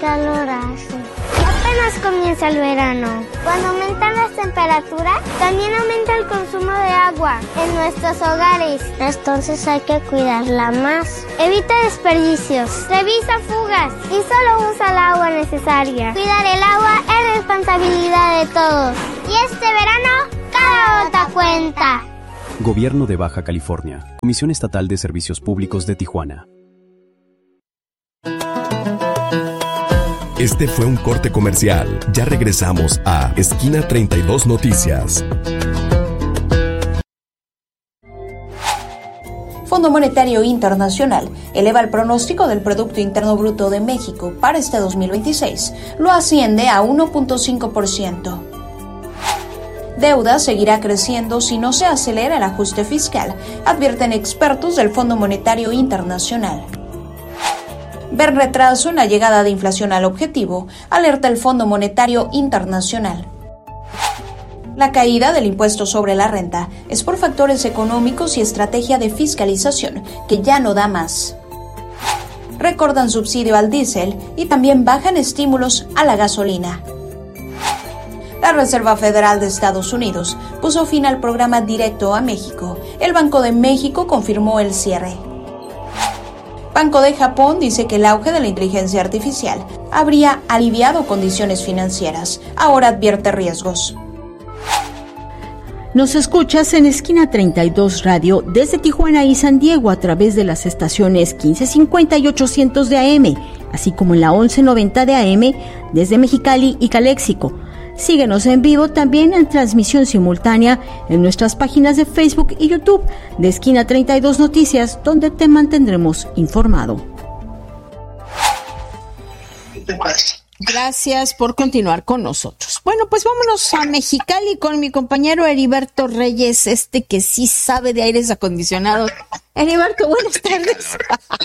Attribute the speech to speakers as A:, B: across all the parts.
A: calor hace. Apenas comienza el verano. Cuando aumentan las temperaturas, también aumenta el consumo de agua en nuestros hogares. Entonces hay que cuidarla más. Evita desperdicios, revisa fugas y solo usa el agua necesaria. Cuidar el agua es responsabilidad de todos. Y este verano, cada gota cuenta.
B: Gobierno de Baja California. Comisión Estatal de Servicios Públicos de Tijuana.
C: Este fue un corte comercial. Ya regresamos a Esquina 32 Noticias.
D: Fondo Monetario Internacional eleva el pronóstico del Producto Interno Bruto de México para este 2026. Lo asciende a 1.5%. Deuda seguirá creciendo si no se acelera el ajuste fiscal, advierten expertos del Fondo Monetario Internacional. Ver retraso en la llegada de inflación al objetivo, alerta el Fondo Monetario Internacional. La caída del impuesto sobre la renta es por factores económicos y estrategia de fiscalización que ya no da más. Recortan subsidio al diésel y también bajan estímulos a la gasolina. La Reserva Federal de Estados Unidos puso fin al programa Directo a México. El Banco de México confirmó el cierre. Banco de Japón dice que el auge de la inteligencia artificial habría aliviado condiciones financieras. Ahora advierte riesgos.
E: Nos escuchas en Esquina 32 Radio desde Tijuana y San Diego a través de las estaciones 1550 y 800 de AM, así como en la 1190 de AM desde Mexicali y Caléxico. Síguenos en vivo también en transmisión simultánea en nuestras páginas de Facebook y YouTube de Esquina 32 Noticias, donde te mantendremos informado. Gracias por continuar con nosotros. Bueno, pues vámonos a Mexicali con mi compañero Heriberto Reyes, que sí sabe de aires acondicionados. Heriberto, buenas tardes.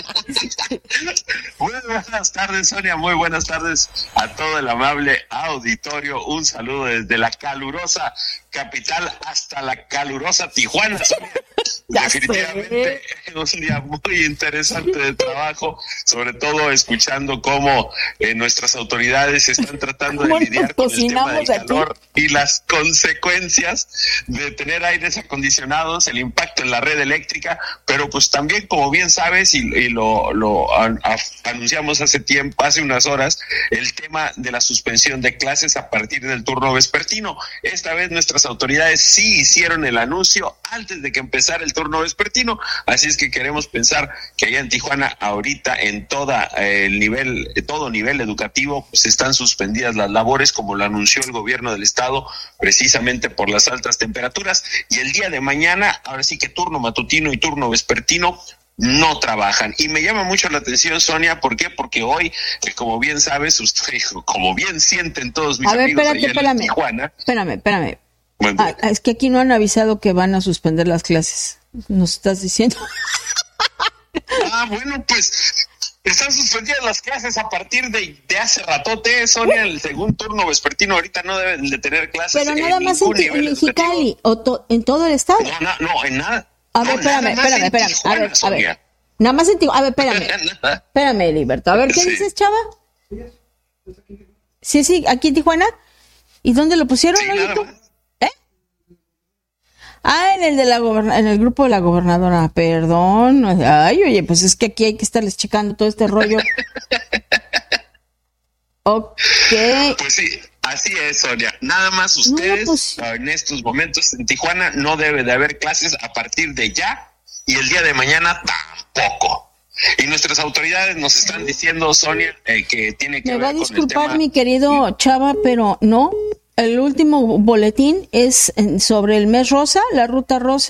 F: Muy buenas tardes, Sonia. Muy buenas tardes a todo el amable auditorio. Un saludo desde la calurosa capital hasta la calurosa Tijuana, Sonia. Definitivamente un día muy interesante de trabajo, sobre todo escuchando cómo nuestras autoridades están tratando de lidiar con el tema del calor y las consecuencias de tener aires acondicionados, el impacto en la red eléctrica, pero pues también, como bien sabes, y lo anunciamos hace unas horas, el tema de la suspensión de clases a partir del turno vespertino. Esta vez nuestras autoridades sí hicieron el anuncio antes de que empezara el turno vespertino, así es que queremos pensar que allá en Tijuana ahorita en todo nivel educativo pues están suspendidas las labores, como lo anunció el gobierno del estado, precisamente por las altas temperaturas, y el día de mañana, ahora sí que turno matutino y turno vespertino no trabajan. Y me llama mucho la atención, Sonia, ¿por qué? Porque hoy, como bien sabes, como bien sienten todos mis amigos allá en Tijuana.
E: Espérame. Es que aquí no han avisado que van a suspender las clases. ¿Nos estás diciendo?
F: Bueno, pues están suspendidas las clases a partir de hace ratote, Sonia. El segundo turno vespertino ahorita no deben de tener clases.
E: Pero nada más en Mexicali o en todo el estado.
F: No, en nada.
E: A ver, espérame. A ver. Nada más en Tijuana. A ver, espérame, Heriberto. A ver, ¿qué dices, chava? Sí, aquí en Tijuana. ¿Y dónde lo pusieron?
F: Sí, nada más.
E: En el grupo de la gobernadora, perdón. Ay, oye, pues es que aquí hay que estarles checando todo este rollo. Ok.
F: Pues sí, así es, Sonia. Nada más ustedes, en estos momentos en Tijuana no debe de haber clases a partir de ya, y el día de mañana tampoco. Y nuestras autoridades nos están diciendo, Sonia, que tiene que ver con el tema. Me va a
E: disculpar, mi querido Chava, pero no. El último boletín es sobre el mes rosa, la ruta rosa.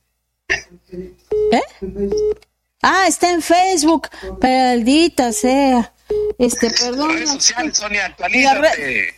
E: Está en Facebook. Maldita sea. Perdón.
F: Redes sociales, Sonia, actualízate.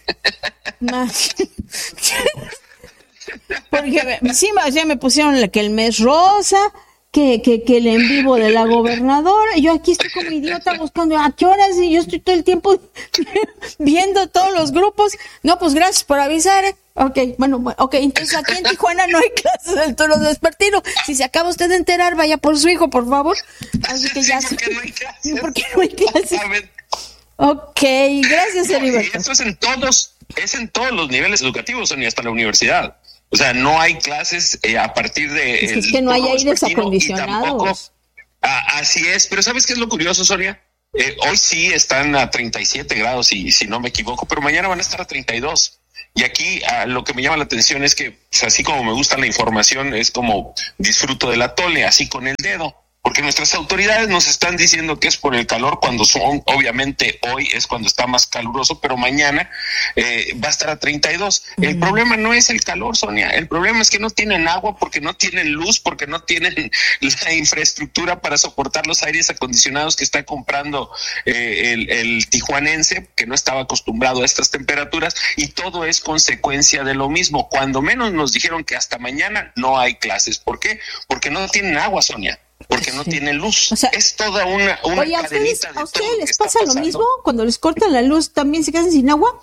E: Porque sí, ya me pusieron que el mes rosa, que el en vivo de la gobernadora. Yo aquí estoy como idiota buscando a qué horas, y yo estoy todo el tiempo viendo todos los grupos. No, pues gracias por avisar. Okay, entonces aquí en Tijuana no hay clases del turno vespertino. Si se acaba usted de enterar, vaya por su hijo, por favor. Así que ya.
F: ¿Por qué no hay clases?
E: ¿Por qué no hay clases? Ok, gracias, Heriberto.
F: Eso es en todos los niveles educativos, ni hasta la universidad. O sea, no hay clases a partir de...
E: Es que no hay aires acondicionados.
F: Así es, pero ¿sabes qué es lo curioso, Sonia? Hoy sí están a 37 grados, si no me equivoco, pero mañana van a estar a 32. Y aquí lo que me llama la atención es que, pues, así como me gusta la información, es como disfruto del atole, así con el dedo. Porque nuestras autoridades nos están diciendo que es por el calor, cuando obviamente hoy es cuando está más caluroso, pero mañana va a estar a 32. El problema no es el calor, Sonia, el problema es que no tienen agua, porque no tienen luz, porque no tienen la infraestructura para soportar los aires acondicionados que está comprando el tijuanense, que no estaba acostumbrado a estas temperaturas, y todo es consecuencia de lo mismo. Cuando menos nos dijeron que hasta mañana no hay clases. ¿Por qué? Porque no tienen agua, Sonia. Porque no tiene luz. O sea, es toda una
E: oye,
F: cadenita
E: ¿a ustedes les pasa lo mismo? Cuando les cortan la luz, ¿también se quedan sin agua?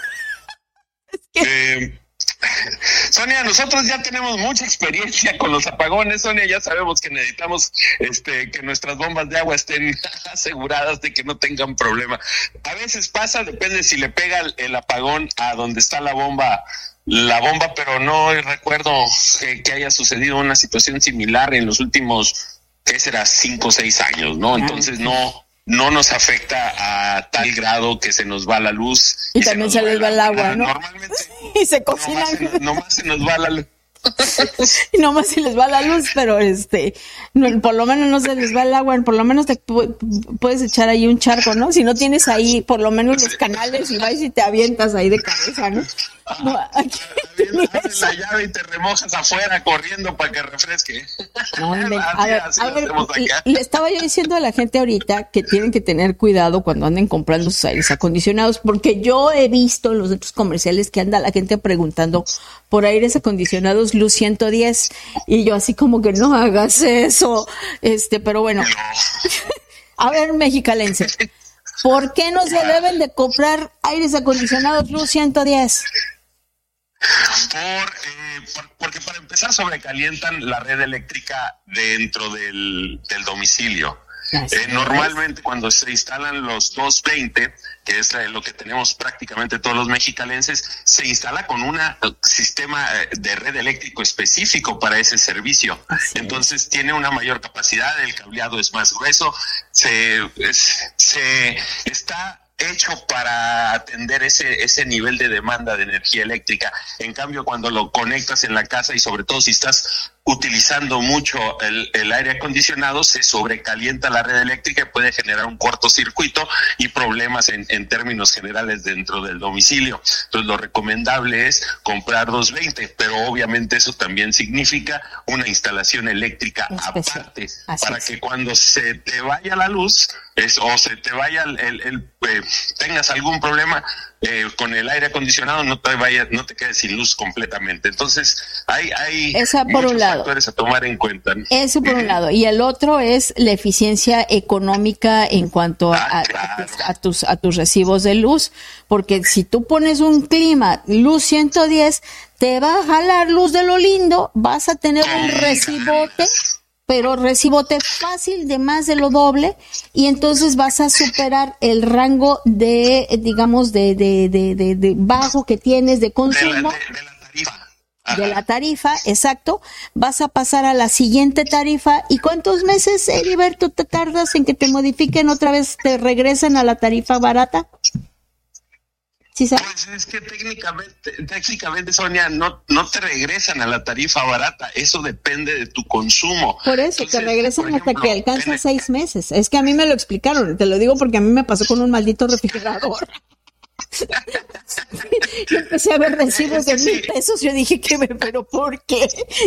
F: Sonia, nosotros ya tenemos mucha experiencia con los apagones, Sonia, ya sabemos que necesitamos que nuestras bombas de agua estén aseguradas de que no tengan problema. A veces pasa, depende si le pega el apagón a donde está la bomba, pero no recuerdo que haya sucedido una situación similar en los últimos, ¿qué será? 5 o 6 años, ¿no? Entonces no nos afecta a tal grado que se nos va la luz.
E: Y también se les va el agua, ¿no?
F: Normalmente.
E: Y se cocinan.
F: Nomás se nos va la luz.
E: Y nomás se les va la luz, pero por lo menos no se les va el agua, por lo menos te puedes echar ahí un charco, ¿no? Si no tienes ahí por lo menos los canales y vas y te avientas ahí de cabeza, ¿no? No,
F: abres la llave y te remojas afuera corriendo para que refresque.
E: No, a ver, le estaba yo diciendo a la gente ahorita que tienen que tener cuidado cuando anden comprando sus aires acondicionados, porque yo he visto en los centros comerciales que anda la gente preguntando por aires acondicionados Luz 110, y yo así como que no hagas eso, pero bueno. A ver, mexicalense, ¿por qué no se deben de comprar aires acondicionados Luz 110?
F: Porque para empezar sobrecalientan la red eléctrica dentro del domicilio. Normalmente cuando se instalan los 220, que es lo que tenemos prácticamente todos los mexicalenses, se instala con un sistema de red eléctrico específico para ese servicio. Entonces tiene una mayor capacidad, el cableado es más grueso, se está hecho para atender ese nivel de demanda de energía eléctrica. En cambio, cuando lo conectas en la casa, y sobre todo si estás utilizando mucho el aire acondicionado, se sobrecalienta la red eléctrica y puede generar un cortocircuito y problemas en términos generales dentro del domicilio. Entonces, lo recomendable es comprar 220, pero obviamente eso también significa una instalación eléctrica aparte, para que cuando se te vaya la luz o se te vaya tengas algún problema con el aire acondicionado, no te quedes sin luz completamente. Entonces hay muchos factores a tomar en cuenta, ¿no?
E: Eso por un lado, y el otro es la eficiencia económica en cuanto a tus recibos de luz, porque si tú pones un clima Luz 110, te va a jalar luz de lo lindo, vas a tener un recibote, pero recibote fácil de más de lo doble, y entonces vas a superar el rango de, digamos, de bajo que tienes de consumo.
F: De la tarifa.
E: De la tarifa, exacto. Vas a pasar a la siguiente tarifa. ¿Y cuántos meses, Heriberto, te tardas en que te modifiquen otra vez, te regresen a la tarifa barata? ¿Sí sabes?
F: Pues es que técnicamente, Sonia, no te regresan a la tarifa barata, eso depende de tu consumo.
E: Por eso, te regresan hasta que alcanza 6 meses. Es que a mí me lo explicaron, te lo digo porque a mí me pasó con un maldito refrigerador. Yo empecé a ver recibos de $1,000, yo dije, ¿pero por qué?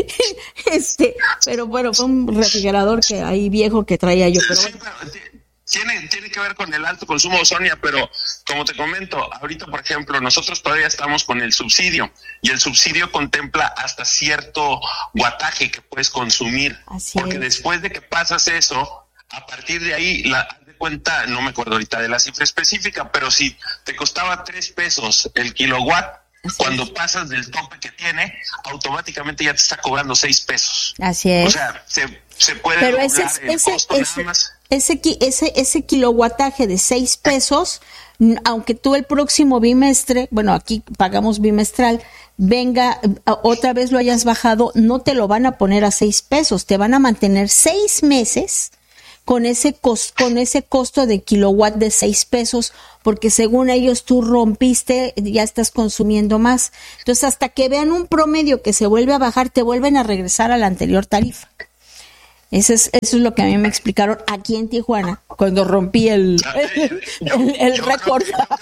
E: Pero bueno, fue un refrigerador que ahí viejo que traía yo, pero bueno.
F: Tiene que ver con el alto consumo, Sonia, pero como te comento, ahorita, por ejemplo, nosotros todavía estamos con el subsidio, y el subsidio contempla hasta cierto wattaje que puedes consumir. Porque después de que pasas eso, a partir de ahí, cuenta, no me acuerdo ahorita de la cifra específica, pero si te costaba $3 el kilowatt, cuando pasas del tope que tiene, automáticamente ya te está cobrando $6.
E: Así es.
F: O sea, se puede
E: pero
F: doblar el costo nada más.
E: ese kilowataje de 6 pesos, aunque tú el próximo bimestre, bueno, aquí pagamos bimestral, venga, otra vez lo hayas bajado, no te lo van a poner a 6 pesos, te van a mantener 6 meses con ese costo de kilowatt de 6 pesos, porque según ellos tú rompiste, ya estás consumiendo más. Entonces, hasta que vean un promedio que se vuelve a bajar, te vuelven a regresar a la anterior tarifa. Eso es lo que a mí me explicaron aquí en Tijuana, cuando rompí el récord.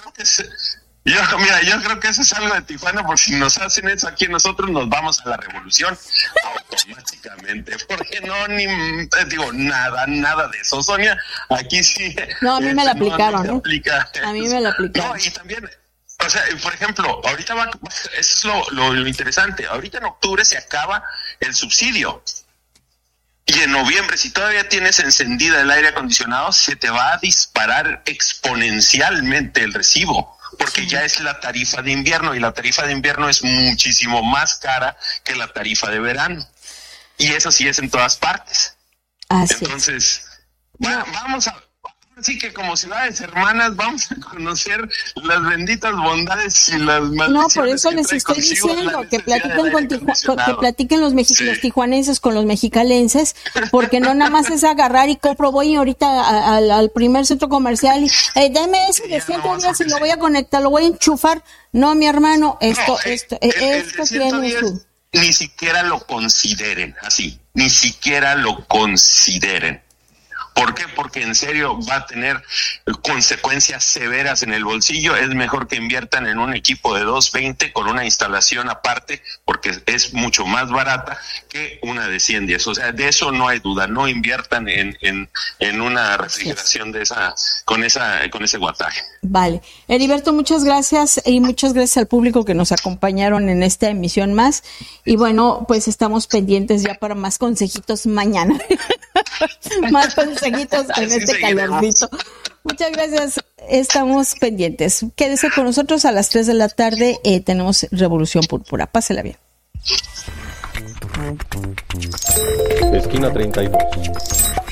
F: Yo creo que eso es algo de Tijuana, porque si nos hacen eso aquí nosotros nos vamos a la revolución automáticamente, porque nada de eso, Sonia, aquí sí.
E: No, a mí me la aplicaron,
F: no aplica.
E: A mí me la aplicaron.
F: No, y también, o sea, por ejemplo, ahorita eso es lo interesante, ahorita en octubre se acaba el subsidio. Y en noviembre, si todavía tienes encendida el aire acondicionado, se te va a disparar exponencialmente el recibo, porque ya es la tarifa de invierno, y la tarifa de invierno es muchísimo más cara que la tarifa de verano. Y eso sí es en todas partes. Entonces, vamos a... Así que como ciudades hermanas vamos a conocer las benditas bondades y las maldiciones.
E: No, por eso les estoy diciendo que platiquen los tijuanenses con los mexicalenses, porque no nada más es agarrar y voy ahorita al primer centro comercial y deme ese de 100 días y lo voy a conectar, lo voy a enchufar. No, mi hermano, esto tiene su...
F: Ni siquiera lo consideren así, ni siquiera lo consideren. ¿Por qué? Porque en serio va a tener consecuencias severas en el bolsillo. Es mejor que inviertan en un equipo de 220 con una instalación aparte, porque es mucho más barata que una de 110. O sea, de eso no hay duda. No inviertan en una refrigeración de con ese wattaje.
E: Vale. Heriberto, muchas gracias, y muchas gracias al público que nos acompañaron en esta emisión más. Y bueno, pues estamos pendientes ya para más consejitos mañana. Más consejitos con este calorcito. Muchas gracias, estamos pendientes. Quédese con nosotros a las 3 de la tarde, tenemos Revolución Púrpura. Pásela bien.
G: Esquina 32.